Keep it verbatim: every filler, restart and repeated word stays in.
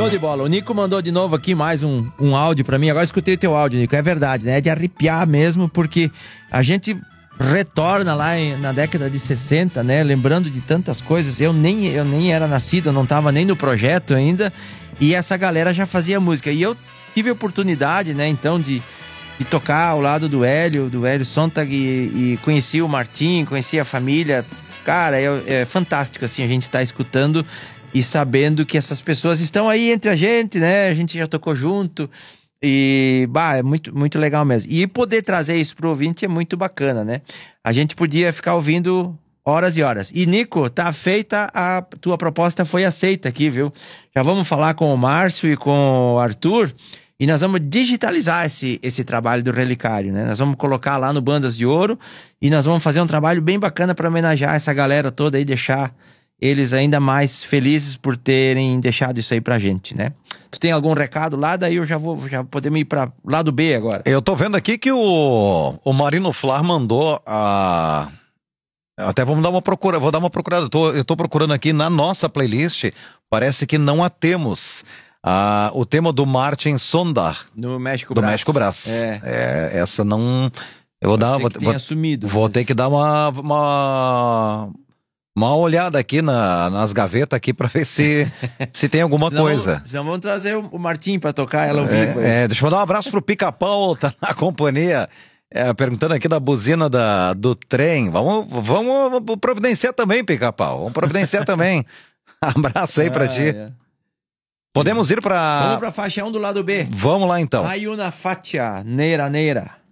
Show de bola. O Nico mandou de novo aqui mais um, um áudio pra mim. Agora escutei o teu áudio, Nico. É verdade, né? É de arrepiar mesmo, porque a gente retorna lá em, na década de sessenta, né? Lembrando de tantas coisas. Eu nem, eu nem era nascido, eu não tava nem no projeto ainda. E essa galera já fazia música. E eu tive a oportunidade, né, então, de, de tocar ao lado do Hélio, do Hélio Sontag, e, e conheci o Martim, conheci a família. Cara, é, é fantástico, assim, a gente estar escutando e sabendo que essas pessoas estão aí entre a gente, né? A gente já tocou junto e, bah, é muito, muito legal mesmo. E poder trazer isso pro ouvinte é muito bacana, né? A gente podia ficar ouvindo horas e horas. E, Nico, tá feita, a tua proposta foi aceita aqui, viu? Já vamos falar com o Márcio e com o Arthur e nós vamos digitalizar esse, esse trabalho do Relicário, né? Nós vamos colocar lá no Bandas de Ouro e nós vamos fazer um trabalho bem bacana para homenagear essa galera toda e deixar eles ainda mais felizes por terem deixado isso aí pra gente, né? Tu tem algum recado lá? Daí eu já vou, já podemos ir pra lado B agora. Eu tô vendo aqui que o, o Marino Flar mandou a... Até vamos dar uma procura, vou dar uma procurada. Eu tô, eu tô procurando aqui na nossa playlist, parece que não a temos. Ah, o tema do Martin Sondar. No México do Brás. México Brás. É. é. Essa não... Eu vou Pode dar... ser Vou, que tenha vou, sumido, vou mas... ter que dar uma... uma... Uma olhada aqui na, nas gavetas aqui pra ver se, se tem alguma senão, coisa. Senão vamos trazer o Martim pra tocar ela ao vivo. É, é, deixa eu mandar um abraço pro Pica-Pau, tá na companhia. É, perguntando aqui da buzina da, do trem. Vamos, vamos providenciar também, Pica-Pau. Vamos providenciar também. Abraço aí pra ah, ti. É. Podemos ir pra... Vamos pra faixa um do lado B. Vamos lá então. Ayuna Fatia, Neira Neira.